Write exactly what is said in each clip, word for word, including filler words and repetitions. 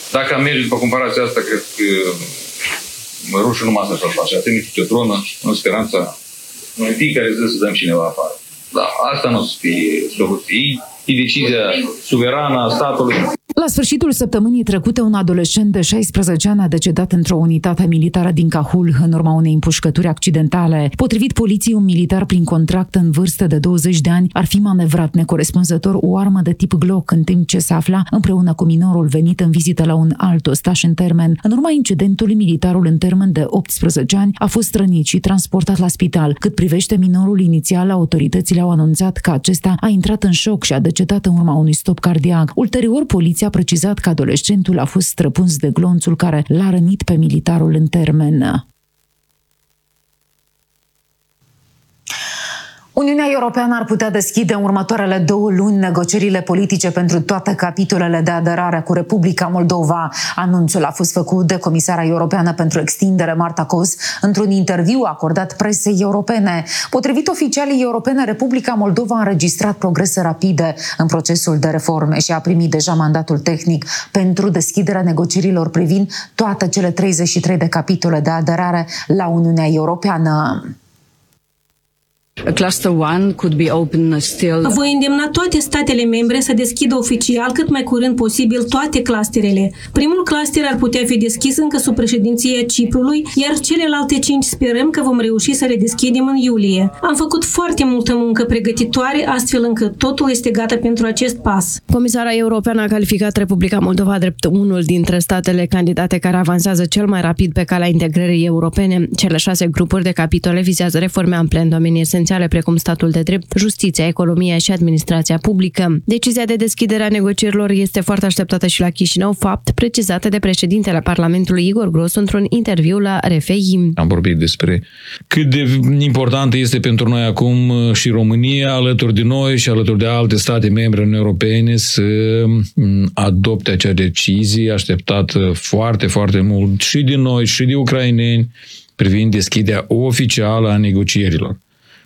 Dacă am merge după comparația asta, cred că rușul numai asta și-o face. A trimis pe o tronă în speranța în fiecare zi să dăm cineva afară. Dar asta nu o să fie soluție. E decizia suverană a statului. La sfârșitul săptămânii trecute, un adolescent de șaisprezece ani a decedat într-o unitate militară din Cahul în urma unei împușcături accidentale. Potrivit poliției, un militar prin contract în vârstă de douăzeci de ani ar fi manevrat necorespunzător o armă de tip Glock în timp ce se afla împreună cu minorul venit în vizită la un alt ostaș în termen. În urma incidentului, militarul în termen de optsprezece ani a fost rănit și transportat la spital. Cât privește minorul, inițial, autoritățile au anunțat că acesta a intrat în șoc și a decedat în urma unui stop cardiac. Ulterior, poliția a precizat că adolescentul a fost străpuns de glonțul care l-a rănit pe militarul în termen. Uniunea Europeană ar putea deschide în următoarele două luni negocierile politice pentru toate capitolele de aderare cu Republica Moldova. Anunțul a fost făcut de Comisara Europeană pentru Extindere, Marta Kos, într-un interviu acordat presei europene. Potrivit oficialii europene, Republica Moldova a înregistrat progrese rapide în procesul de reforme și a primit deja mandatul tehnic pentru deschiderea negocierilor privind toate cele treizeci și trei de capitole de aderare la Uniunea Europeană. Cluster one could be open still. Voi îndemna toate statele membre să deschidă oficial cât mai curând posibil toate clusterele. Primul cluster ar putea fi deschis încă sub președinția Ciprului, iar celelalte cinci sperăm că vom reuși să le deschidem în iulie. Am făcut foarte multă muncă pregătitoare, astfel încât totul este gata pentru acest pas. Comisara Europeană a calificat Republica Moldova drept unul dintre statele candidate care avansează cel mai rapid pe calea integrării europene. Cele șase grupuri de capitole vizează reforme ample în domenii esențiale, precum statul de drept, justiția, economia și administrația publică. Decizia de deschidere a negocierilor este foarte așteptată și la Chișinău, fapt precizat de președintele Parlamentului Igor Gros într-un interviu la R F I. Am vorbit despre cât de importantă este pentru noi acum și România, alături de noi și alături de alte state membre Uniunii Europene, să adopte acea decizie așteptată foarte, foarte mult și de noi și de ucraineni privind deschiderea oficială a negocierilor.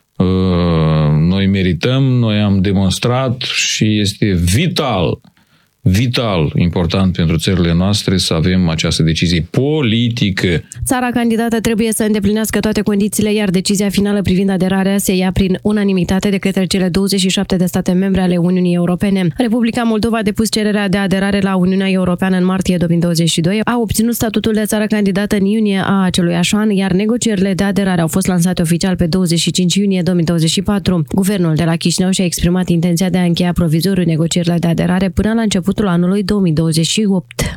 Noi merităm, noi am demonstrat și este vital, vital important pentru țările noastre să avem această decizie politică. Țara candidată trebuie să îndeplinească toate condițiile, iar decizia finală privind aderarea se ia prin unanimitate de către cele douăzeci și șapte de state membre ale Uniunii Europene. Republica Moldova a depus cererea de aderare la Uniunea Europeană în martie două mii douăzeci și doi, a obținut statutul de țară candidată în iunie a aceluiași an, iar negocierile de aderare au fost lansate oficial pe douăzeci și cinci iunie două mii douăzeci și patru. Guvernul de la Chișinău și-a exprimat intenția de a încheia provizoriu negocierile de aderare până la începutul anului două mii douăzeci și opt.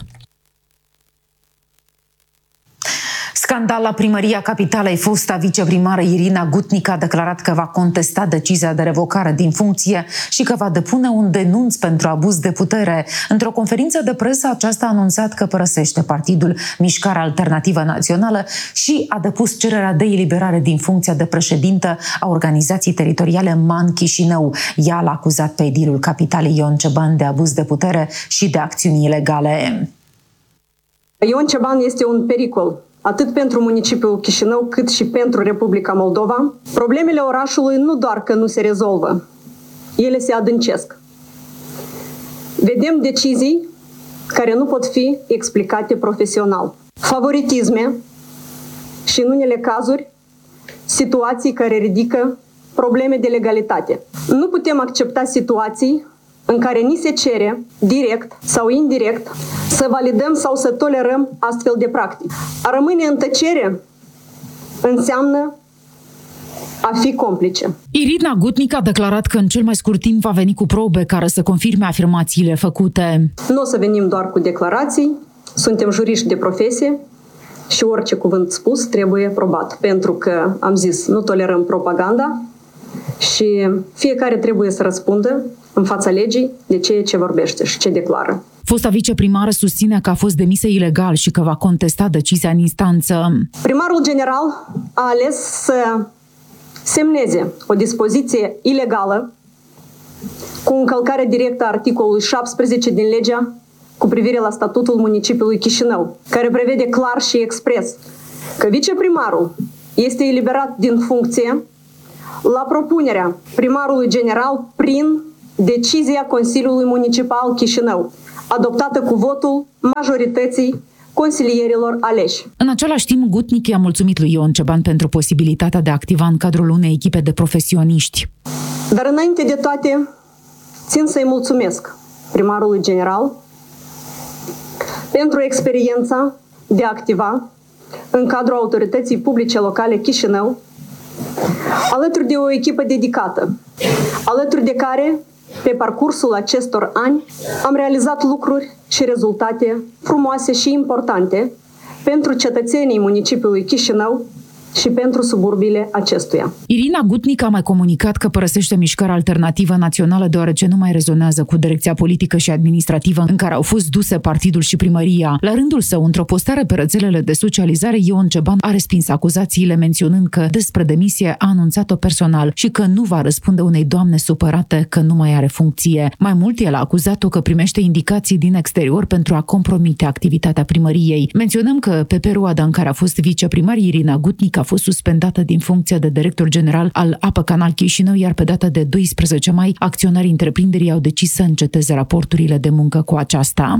Scandal la primăria capitalei. Fosta viceprimară Irina Gutnic a declarat că va contesta decizia de revocare din funcție și că va depune un denunț pentru abuz de putere. Într-o conferință de presă, aceasta a anunțat că părăsește partidul Mișcarea Alternativă Națională și a depus cererea de eliberare din funcția de președintă a organizației teritoriale MAN Chișinău. Ea l-a acuzat pe edilul capitalei Ion Ceban de abuz de putere și de acțiuni ilegale. Ion Ceban este un pericol atât pentru municipiul Chișinău, cât și pentru Republica Moldova. Problemele orașului nu doar că nu se rezolvă, ele se adâncesc. Vedem decizii care nu pot fi explicate profesional. Favoritisme și, în unele cazuri, situații care ridică probleme de legalitate. Nu putem accepta situații în care ni se cere, direct sau indirect, să validăm sau să tolerăm astfel de practici. A rămâne în tăcere înseamnă a fi complice. Irina Gutnic a declarat că în cel mai scurt timp va veni cu probe care să confirme afirmațiile făcute. Nu o să venim doar cu declarații, suntem juriști de profesie și orice cuvânt spus trebuie probat. Pentru că, am zis, nu tolerăm propaganda și fiecare trebuie să răspundă în fața legii de ceea ce vorbește și ce declară. Fosta viceprimară susține că a fost demisă ilegal și că va contesta decizia în instanță. Primarul general a ales să semneze o dispoziție ilegală cu încălcare directă a articolului șaptesprezece din legea cu privire la statutul municipiului Chișinău, care prevede clar și expres că viceprimarul este eliberat din funcție la propunerea primarului general prin decizia Consiliului Municipal Chișinău. adoptată cu votul majorității consilierilor aleși. În același timp, Gutnic i-a mulțumit lui Ion Ceban pentru posibilitatea de a activa în cadrul unei echipe de profesioniști. Dar înainte de toate, țin să-i mulțumesc primarului general pentru experiența de a activa în cadrul autorității publice locale Chișinău, alături de o echipă dedicată, alături de care, pe parcursul acestor ani, am realizat lucruri și rezultate frumoase și importante pentru cetățenii municipiului Chișinău și pentru suburbiile acestuia. Irina Gutnic a mai comunicat că părăsește Mișcarea Alternativă Națională deoarece nu mai rezonează cu direcția politică și administrativă în care au fost duse partidul și primăria. La rândul său, într-o postare pe rețelele de socializare, Ion Ceban a respins acuzațiile menționând că despre demisie a anunțat-o personal și că nu va răspunde unei doamne supărate că nu mai are funcție. Mai mult, el a acuzat-o că primește indicații din exterior pentru a compromite activitatea primăriei. Menționăm că pe perioada în care a fost viceprimar, Irina Gutnic a fost suspendată din funcția de director general al Apă Canal Chișinău, iar pe data de doisprezece mai, acționarii întreprinderii au decis să înceteze raporturile de muncă cu aceasta.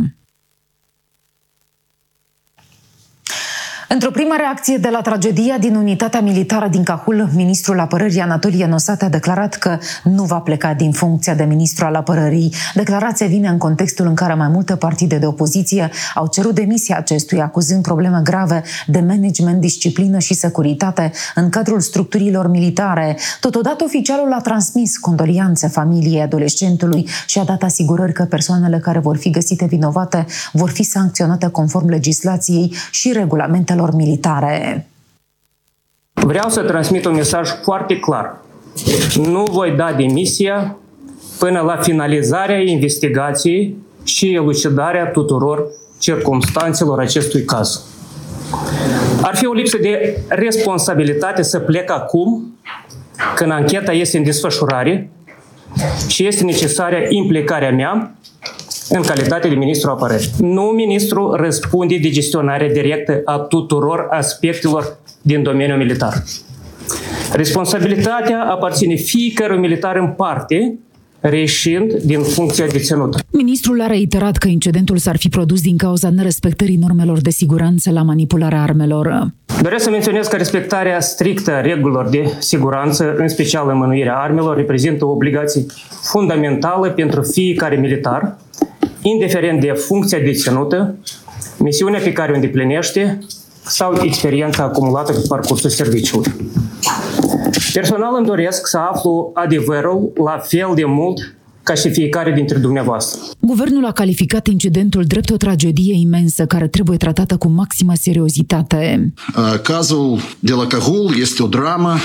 Într-o primă reacție de la tragedia din unitatea militară din Cahul, ministrul apărării Anatolie Nosate a declarat că nu va pleca din funcția de ministru al apărării. Declarația vine în contextul în care mai multe partide de opoziție au cerut demisia acestuia, acuzând probleme grave de management, disciplină și securitate în cadrul structurilor militare. Totodată, oficialul a transmis condolianțe familiei adolescentului și a dat asigurări că persoanele care vor fi găsite vinovate vor fi sancționate conform legislației și regulamentelor militare. Vreau să transmit un mesaj foarte clar. Nu voi da demisia până la finalizarea investigației și elucidarea tuturor circumstanțelor acestui caz. Ar fi o lipsă de responsabilitate să plec acum, când ancheta este în desfășurare și este necesară implicarea mea în calitate de ministru apărării. Nu ministru răspunde de gestionarea directă a tuturor aspectelor din domeniul militar. Responsabilitatea aparține fiecărui militar în parte, reieșind din funcția deținută. Ministrul a reiterat că incidentul s-ar fi produs din cauza nerespectării normelor de siguranță la manipularea armelor. Doresc să menționez că respectarea strictă a regulilor de siguranță, în special înmânuirea armelor, reprezintă o obligație fundamentală pentru fiecare militar, indiferent de funcția deținută, misiunea pe care o îndeplinește sau experiența acumulată pe parcursul serviciului. Personal îmi doresc să aflu adevărul la fel de mult ca și fiecare dintre dumneavoastră. Guvernul a calificat incidentul drept o tragedie imensă care trebuie tratată cu maximă seriozitate. Cazul de la Cahul este o dramă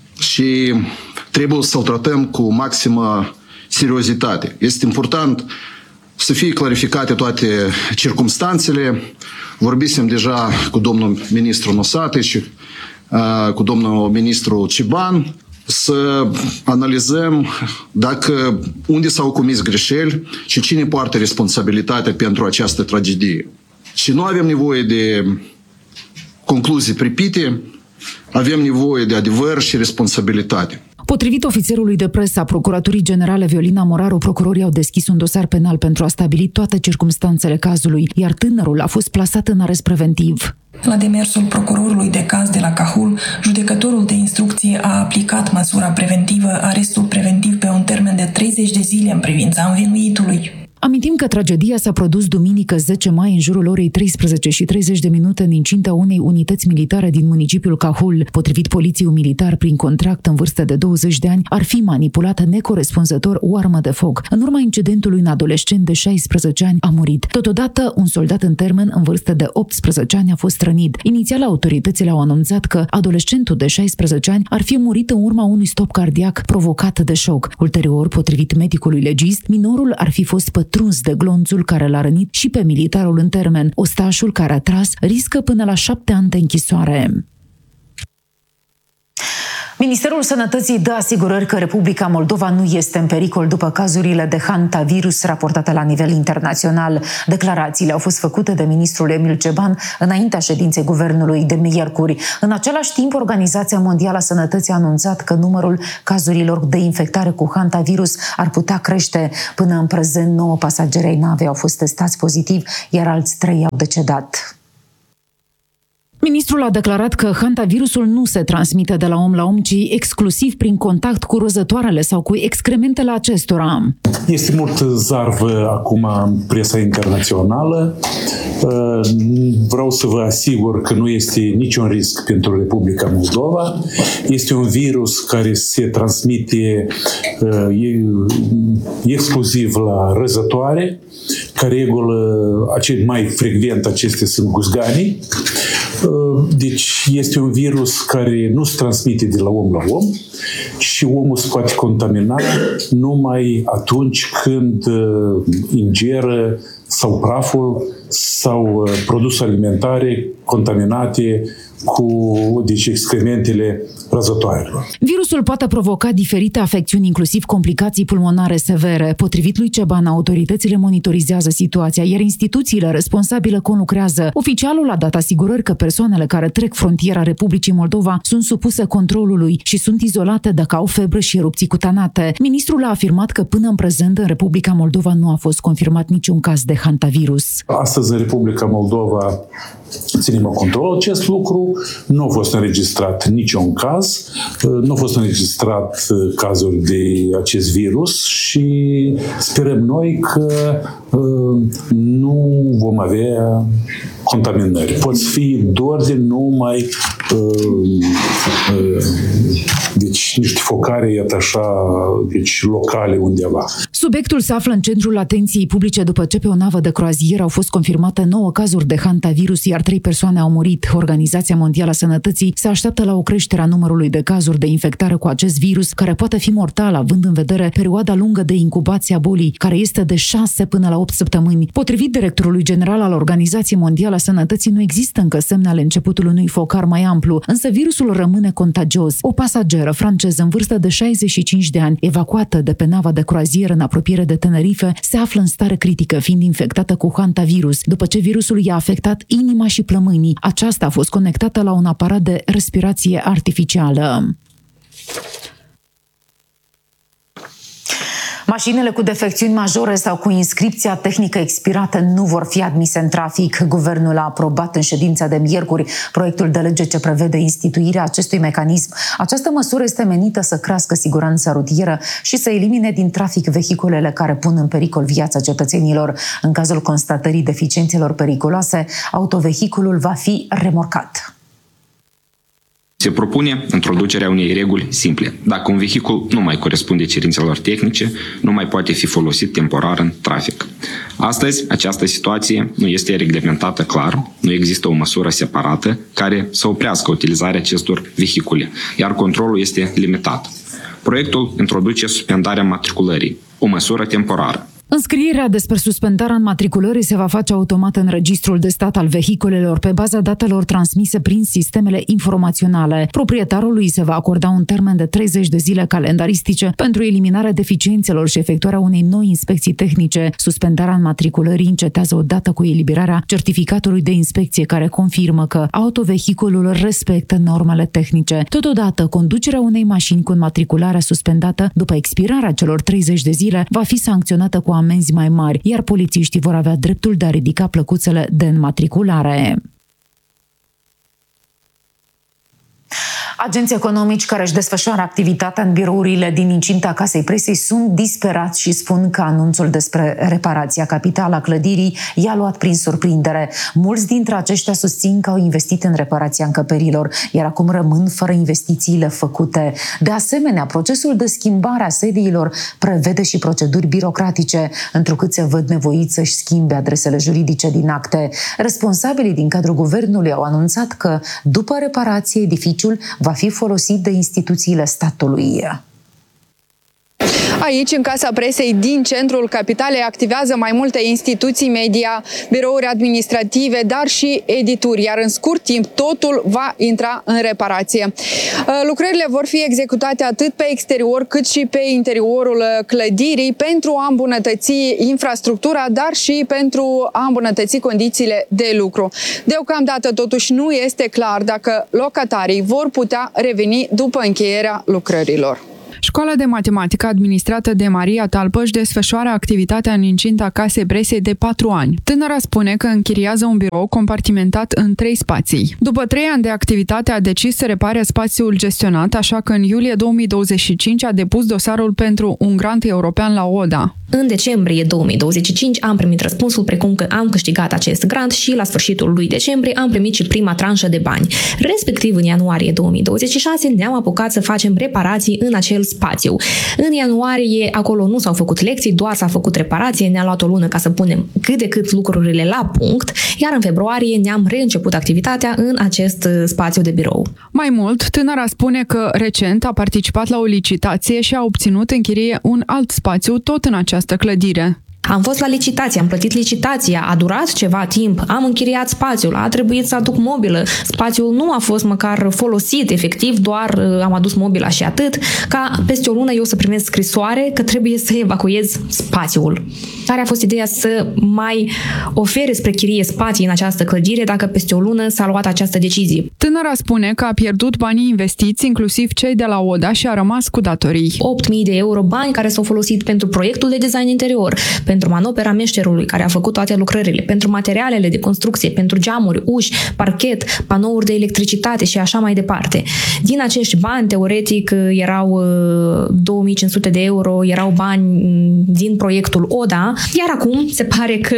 și trebuie să-l tratăm cu maximă seriozitate. Este important să fie clarificate toate circumstanțele. Vorbisem deja cu domnul ministru Nosate și uh, cu domnul ministru Ceban să analizăm dacă unde s-au comis greșeli și cine poartă responsabilitatea pentru această tragedie. Și nu avem nevoie de concluzii pripite, avem nevoie de adevăr și responsabilitate. Potrivit ofițerului de presă a Procuraturii Generale Violina Moraru, procurorii au deschis un dosar penal pentru a stabili toate circumstanțele cazului, iar tânărul a fost plasat în arest preventiv. La demersul procurorului de caz de la Cahul, judecătorul de instrucție a aplicat măsura preventivă, arestul preventiv pe un termen de treizeci de zile în privința învinuitului. Amintim că tragedia s-a produs duminică zece mai în jurul orei treisprezece și treizeci de minute în incinta unei unități militare din municipiul Cahul. Potrivit poliției, un militar prin contract în vârstă de douăzeci de ani ar fi manipulat necorespunzător o armă de foc. În urma incidentului, un adolescent de șaisprezece ani a murit. Totodată, un soldat în termen în vârstă de optsprezece ani a fost rănit. Inițial, autoritățile au anunțat că adolescentul de șaisprezece ani ar fi murit în urma unui stop cardiac provocat de șoc. Ulterior, potrivit medicului legist, minorul ar fi fost pătruns de glonțul care l-a rănit și pe militarul în termen. Ostașul care a tras riscă până la șapte ani de închisoare. Ministerul Sănătății dă asigurări că Republica Moldova nu este în pericol după cazurile de hantavirus raportate la nivel internațional. Declarațiile au fost făcute de ministrul Emil Ceban înaintea ședinței guvernului de miercuri. În același timp, Organizația Mondială a Sănătății a anunțat că numărul cazurilor de infectare cu hantavirus ar putea crește. Până în prezent, nouă pasageri ai navei au fost testați pozitiv, iar alți trei au decedat. Ministrul a declarat că hantavirusul nu se transmite de la om la om, ci exclusiv prin contact cu rozătoarele sau cu excrementele acestora. Este mult zarvă acum în presa internațională. Vreau să vă asigur că nu este niciun risc pentru Republica Moldova. Este un virus care se transmite exclusiv la răzătoare. Ca regulă, mai frecvent acestea sunt guzganii. Deci este un virus care nu se transmite de la om la om și omul se poate contamina numai atunci când ingeră sau praful sau produse alimentare contaminate cu deci, excrementele răzătoarelor. Virusul poate provoca diferite afecțiuni, inclusiv complicații pulmonare severe. Potrivit lui Ceban, autoritățile monitorizează situația, iar instituțiile responsabile conlucrează. Oficialul a dat asigurări că persoanele care trec frontiera Republicii Moldova sunt supuse controlului și sunt izolate dacă au febră și erupții cutanate. Ministrul a afirmat că până în prezent în Republica Moldova nu a fost confirmat niciun caz de hantavirus. Astăzi în Republica Moldova ținem în control acest lucru. Nu a fost înregistrat niciun caz, nu a fost înregistrat cazuri de acest virus și sperăm noi că nu vom avea contaminări. Pot fi doar de numai deci niște focare, iată așa, deci locale undeva. Subiectul se află în centrul atenției publice după ce pe o navă de croazieră au fost confirmate nouă cazuri de hantavirus, iar trei persoane au murit. Organizația Mondială a Sănătății se așteaptă la o creștere a numărului de cazuri de infectare cu acest virus, care poate fi mortal, având în vedere perioada lungă de incubație a bolii, care este de șase până la opt săptămâni. Potrivit directorului general al Organizației Mondiale a Sănătății, nu există încă semne ale începutului unui focar mai amplu, însă virusul rămâne contagios. O pasageră franceză în vârstă de șaizeci și cinci de ani, evacuată de pe nava de croazieră în apropiere de Tenerife, se află în stare critică, fiind infectată cu hantavirus, după ce virusul i-a afectat inima și plămânii. Aceasta a fost conectată la un aparat de respirație artificială. Mașinile cu defecțiuni majore sau cu inscripția tehnică expirată nu vor fi admise în trafic. Guvernul a aprobat în ședința de miercuri proiectul de lege ce prevede instituirea acestui mecanism. Această măsură este menită să crească siguranța rutieră și să elimine din trafic vehiculele care pun în pericol viața cetățenilor. În cazul constatării deficiențelor periculoase, autovehiculul va fi remorcat. Se propune introducerea unei reguli simple. Dacă un vehicul nu mai corespunde cerințelor tehnice, nu mai poate fi folosit temporar în trafic. Astăzi, această situație nu este reglementată clar, nu există o măsură separată care să oprească utilizarea acestor vehicule, iar controlul este limitat. Proiectul introduce suspendarea matriculării, o măsură temporară. Înscrierea despre suspendarea înmatriculării se va face automat în Registrul de Stat al vehiculelor pe baza datelor transmise prin sistemele informaționale. Proprietarului se va acorda un termen de treizeci de zile calendaristice pentru eliminarea deficiențelor și efectuarea unei noi inspecții tehnice. Suspendarea înmatriculării încetează odată cu eliberarea certificatului de inspecție care confirmă că autovehiculul respectă normele tehnice. Totodată, conducerea unei mașini cu înmatricularea suspendată după expirarea celor treizeci de zile va fi sancționată cu amenzi mai mari, iar polițiștii vor avea dreptul de a ridica plăcuțele de înmatriculare. Agenții economici care își desfășoară activitatea în birourile din incinta Casei Presei sunt disperați și spun că anunțul despre reparația capitală a clădirii i-a luat prin surprindere. Mulți dintre aceștia susțin că au investit în reparația încăperilor, iar acum rămân fără investițiile făcute. De asemenea, procesul de schimbare a sediilor prevede și proceduri birocratice, întrucât se văd nevoiți să-și schimbe adresele juridice din acte. Responsabilii din cadrul guvernului au anunțat că, după reparație, edificiul va fi folosit de instituțiile statului. Aici, în Casa Presei din centrul capitalei, activează mai multe instituții media, birouri administrative, dar și edituri, iar în scurt timp totul va intra în reparație. Lucrările vor fi executate atât pe exterior cât și pe interiorul clădirii pentru a îmbunătăți infrastructura, dar și pentru a îmbunătăți condițiile de lucru. Deocamdată totuși nu este clar dacă locatarii vor putea reveni după încheierea lucrărilor. Școala de matematică administrată de Maria Talpă își desfășoară activitatea în incinta Casei Presei de patru ani. Tânăra spune că închiriază un birou compartimentat în trei spații. După trei ani de activitate a decis să repare spațiul gestionat, așa că în iulie două mii douăzeci și cinci a depus dosarul pentru un grant european la O D A. În decembrie două mii douăzeci și cinci am primit răspunsul precum că am câștigat acest grant și la sfârșitul lui decembrie am primit și prima tranșă de bani. Respectiv, în ianuarie două mii douăzeci și șase ne-am apucat să facem reparații în acel spațiu. În ianuarie acolo nu s-au făcut lecții, doar s-a făcut reparație, ne-a luat o lună ca să punem cât de cât lucrurile la punct, iar în februarie ne-am reînceput activitatea în acest spațiu de birou. Mai mult, tânăra spune că recent a participat la o licitație și a obținut în chirie un alt spațiu tot în această clădire. Am fost la licitație, am plătit licitația, a durat ceva timp, am închiriat spațiul, a trebuit să aduc mobilă, spațiul nu a fost măcar folosit, efectiv, doar am adus mobila și atât, ca peste o lună eu să primesc scrisoare că trebuie să evacuez spațiul. Care a fost ideea să mai ofere spre chirie spații în această clădire dacă peste o lună s-a luat această decizie. Tânăra spune că a pierdut banii investiți, inclusiv cei de la O D A, și a rămas cu datorii. opt mii de euro bani care s-au folosit pentru proiectul de design interior, pentru manopera meșterului care a făcut toate lucrările, pentru materialele de construcție, pentru geamuri, uși, parchet, panouri de electricitate și așa mai departe. Din acești bani, teoretic, erau două mii cinci sute de euro, erau bani din proiectul O D A, iar acum se pare că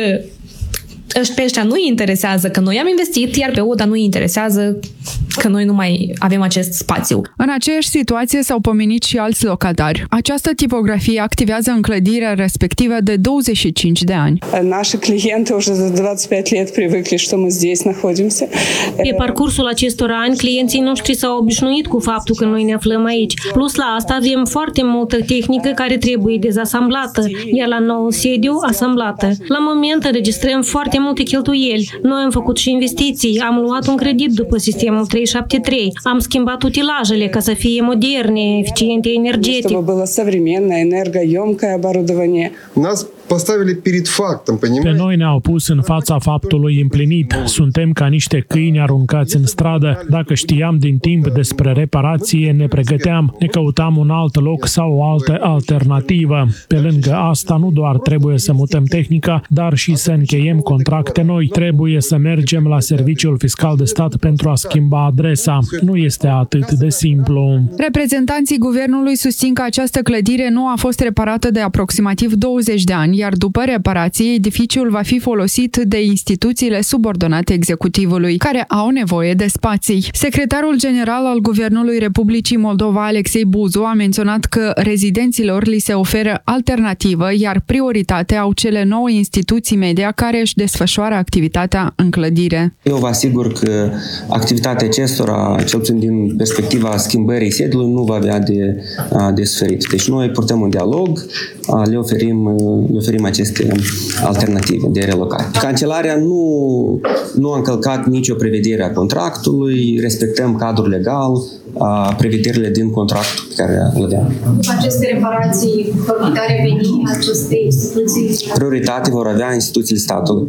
pe ăștia nu-i interesează că noi am investit, iar pe O D A nu-i interesează că noi nu mai avem acest spațiu. În aceeași situație s-au pomenit și alți locatari. Această tipografie activează în clădirea respectivă de douăzeci și cinci de ani. Наши клиенты уже за двадцать пять лет привыкли, что мы здесь находимся. Pe parcursul acestor ani, clienții noștri s-au obișnuit cu faptul că noi ne aflăm aici. Plus la asta avem foarte multă tehnică care trebuie dezasamblată, iar la nou sediu asamblată. La moment înregistrăm foarte multe cheltuieli. Noi am făcut și investiții, am luat un credit după sistemul trei șapte trei, am schimbat utilajele ca să fie moderne, eficiente energetic. Чтобы было современное, энергоемкое оборудование. Нас поставили перед фактом, понимаете? Pe noi ne-au pus în fața faptului împlinit. Suntem ca niște câini aruncați în stradă. Dacă știam din timp despre reparație, ne pregăteam, ne căutam un alt loc sau o altă alternativă. Pe lângă asta, nu doar trebuie să mutăm tehnica, dar și să încheiem contracte noi. Trebuie să mergem la Serviciul Fiscal de Stat pentru a schimba adresa. Nu este atât de simplu. Reprezentanții guvernului susțin că această clădire nu a fost reparată de aproximativ douăzeci de ani, iar după reparație, edificiul va fi folosit de instituțiile subordonate executivului, care au nevoie de spații. Secretarul general al Guvernului Republicii Moldova, Alexei Buzu, a menționat că rezidenților li se oferă alternativă, iar prioritate au cele nouă instituții media care își desfășoară activitatea în clădire. Eu vă asigur că activitatea acestora, cel puțin din perspectiva schimbării sediului, nu va avea de, de suferit. Deci noi purtăm un dialog, le oferim, le oferim aceste alternative de relocare. Cancelarea nu, nu a încălcat nicio prevedere a contractului, respectăm cadrul legal, prevederile din contractul pe care îl aveam. Aceste reparații vor putea reveni aceste instituții? Prioritate vor avea instituțiile statului.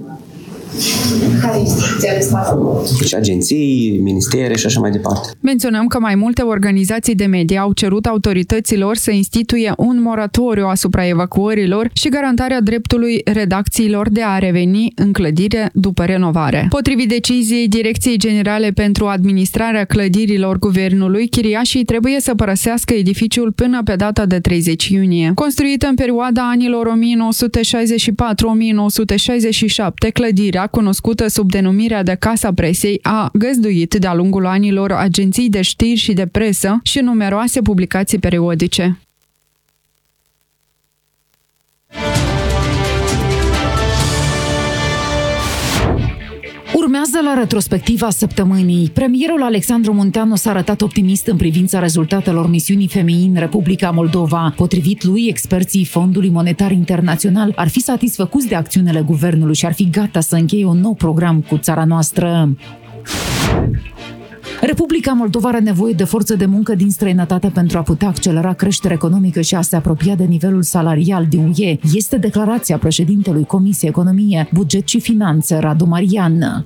Care instituții ale statului? Și agenții, ministere și așa mai departe. Menționăm că mai multe organizații de media au cerut autorităților să instituie un moratoriu asupra evacuărilor și garantarea dreptului redacțiilor de a reveni în clădire după renovare. Potrivit deciziei Direcției Generale pentru Administrarea Clădirilor Guvernului, chiriașii trebuie să părăsească edificiul până pe data de treizeci iunie. Construită în perioada anilor o mie nouă sute șaizeci și patru - o mie nouă sute șaizeci și șapte, clădirea, cunoscută sub denumirea de Casa Presei, a găzduit de-a lungul anilor agenții de știri și de presă și numeroase publicații periodice. Urmează Urmează la retrospectiva săptămânii. Premierul Alexandru Munteanu s-a arătat optimist în privința rezultatelor misiunii femei în Republica Moldova. Potrivit lui, experții Fondului Monetar Internațional ar fi satisfăcuți de acțiunile guvernului și ar fi gata să încheie un nou program cu țara noastră. Republica Moldova are nevoie de forță de muncă din străinătate pentru a putea accelera creșterea economică și a se apropia de nivelul salarial din U E. Este declarația președintelui Comisiei Economie, Buget și Finanțe, Radu Marian.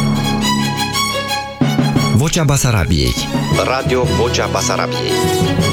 Vocea Basarabiei. Radio Vocea Basarabiei.